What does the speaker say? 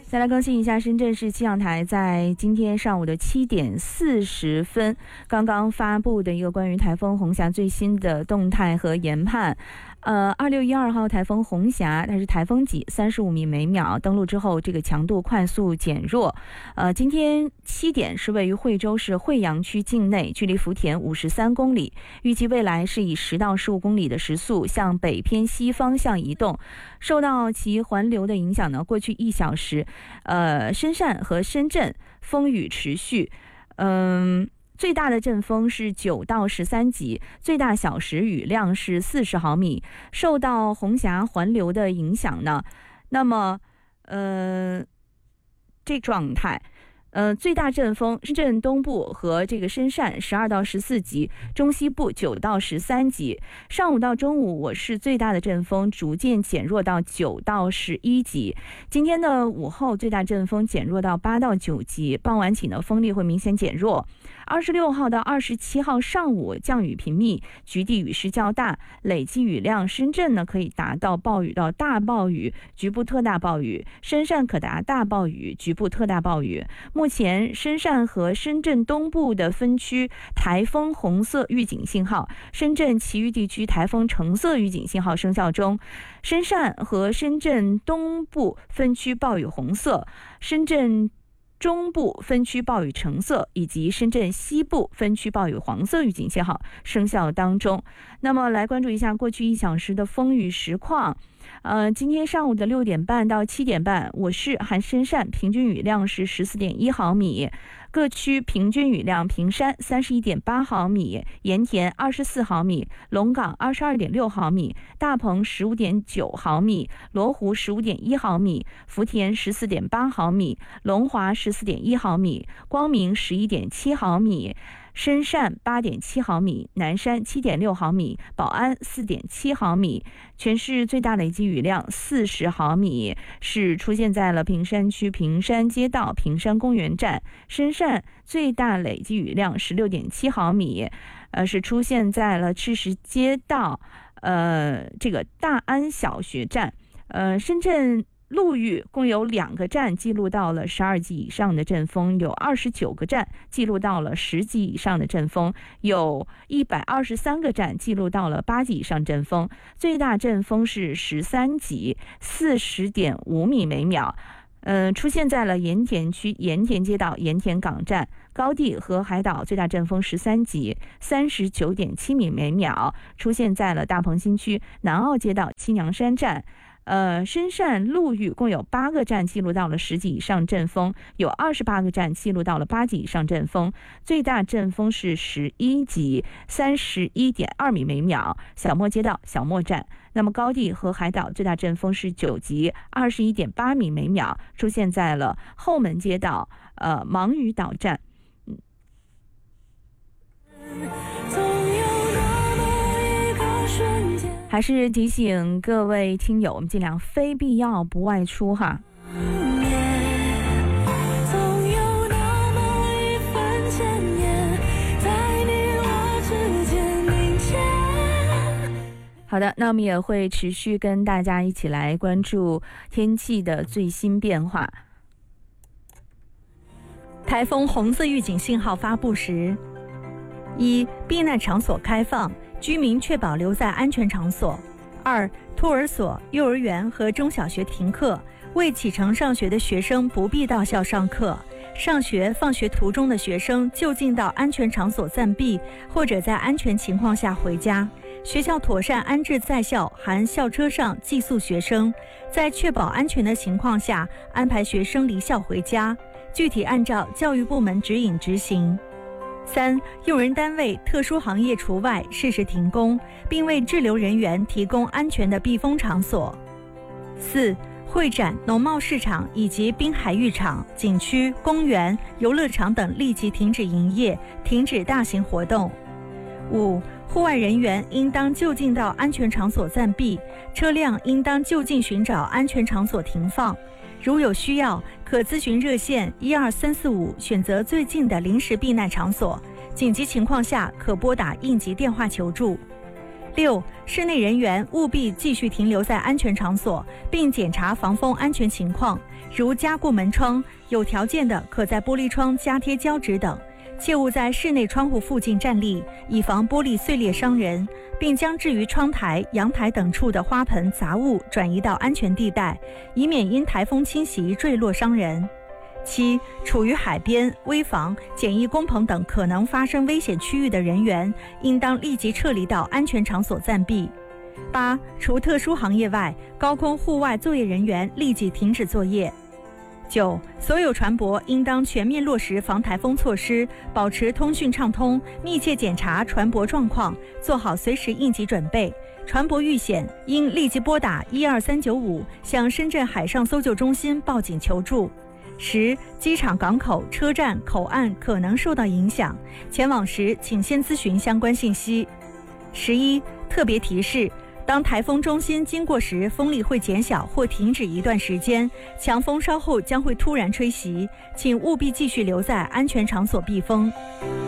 再来更新一下深圳市气象台在今天上午的7点40分刚刚发布的一个关于台风红霞最新的动态和研判。2612号台风红霞，它是台风级35米每秒，登陆之后这个强度快速减弱。今天7点是位于惠州市惠阳区境内，距离福田53公里，预计未来是以10到15公里的时速向北偏西方向移动。受到其环流的影响呢，过去1小时深汕和深圳风雨持续，最大的阵风是9到13级，最大小时雨量是40毫米。受到红霞环流的影响呢，那么这状态最大阵风深圳东部和这个深汕12到14级，中西部9到13级。上午到中午，我市最大的阵风逐渐减弱到9到11级。今天的午后，最大阵风减弱到8到9级，傍晚起呢，风力会明显减弱。26号到27号上午降雨频密，局地雨势较大，累计雨量深圳呢可以达到暴雨到大暴雨，局部特大暴雨；深汕可达大暴雨，局部特大暴雨。目前深汕和深圳东部的分区台风红色预警信号，深圳其余地区台风橙色预警信号生效中。深汕和深圳东部分区暴雨红色，深圳中部分区暴雨橙色，以及深圳西部分区暴雨黄色预警信号生效当中。那么来关注一下过去1小时的风雨实况。今天上午的6点半到7点半，我市含深汕平均雨量是14.1毫米，各区平均雨量：平山31.8毫米，盐田24毫米，龙岗22.6毫米，大鹏15.9毫米，罗湖15.1毫米，福田14.8毫米，龙华14.1毫米，光明11.7毫米，深汕8.7毫米，南山7.6毫米，宝安4.7毫米。全市最大累计雨量40毫米，是出现在了平山区平山街道平山公园站。深汕最大累计雨量16.7毫米，是出现在了赤石街道这个大安小学站。深圳陆域共有2个站记录到了12级以上的阵风，有29个站记录到了10级以上的阵风，有123个站记录到了8级以上阵风，最大阵风是13级，40.5米每秒。出现在了盐田区盐田街道盐田港站。高地和海岛最大阵风13级，39.7米每秒，出现在了大鹏新区南澳街道青娘山站。深汕陆域共有8个站记录到了10级以上阵风，有28个站记录到了8级以上阵风，最大阵风是11级，31.2米每秒，小莫街道小莫站。那么高地和海岛最大阵风是9级，21.8米每秒，出现在了后门街道芒屿岛站。还是提醒各位听友，我们尽量非必要不外出哈。好的，那我们也会持续跟大家一起来关注天气的最新变化。 台风红色预警信号发布时：1. 避难场所开放，居民确保留在安全场所。2. 托儿所、幼儿园和中小学停课，未启程上学的学生不必到校上课。上学、放学途中的学生就近到安全场所暂避，或者在安全情况下回家。学校妥善安置在校含校车上寄宿学生，在确保安全的情况下安排学生离校回家，具体按照教育部门指引执行。3. 用人单位、特殊行业除外，适时停工，并为滞留人员提供安全的避风场所。4. 会展、农贸市场以及滨海浴场、景区、公园、游乐场等立即停止营业，停止大型活动。5. 户外人员应当就近到安全场所暂避，车辆应当就近寻找安全场所停放。如有需要，可咨询热线12345，选择最近的临时避难场所。紧急情况下，可拨打应急电话求助。 6. 室内人员务必继续停留在安全场所，并检查防风安全情况，如加固门窗，有条件的可在玻璃窗加贴胶纸等。切勿在室内窗户附近站立，以防玻璃碎裂伤人，并将置于窗台、阳台等处的花盆杂物转移到安全地带，以免因台风侵袭坠落伤人。7. 处于海边、危房、简易工棚等可能发生危险区域的人员，应当立即撤离到安全场所暂避。8. 除特殊行业外，高空户外作业人员立即停止作业。9. 所有船舶应当全面落实防台风措施，保持通讯畅通，密切检查船舶状况，做好随时应急准备。船舶遇险，应立即拨打12395，向深圳海上搜救中心报警求助。10. 机场、港口、车站、口岸可能受到影响，前往时请先咨询相关信息。11. 特别提示：当台风中心经过时，风力会减小或停止一段时间，强风稍后将会突然吹袭，请务必继续留在安全场所避风。